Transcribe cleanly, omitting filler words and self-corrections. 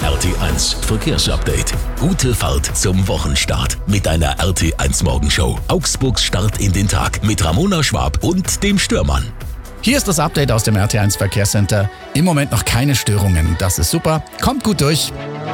RT1 Verkehrsupdate. Gute Fahrt zum Wochenstart mit einer RT1 Morgenshow. Augsburgs Start in den Tag mit Ramona Schwab und dem Stürmann. Hier ist das Update aus dem RT1 Verkehrscenter. Im Moment noch keine Störungen. Das ist super. Kommt gut durch.